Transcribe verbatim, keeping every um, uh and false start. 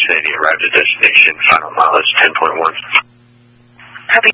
Infinity arrived at destination. Final mileage ten point one. Copy.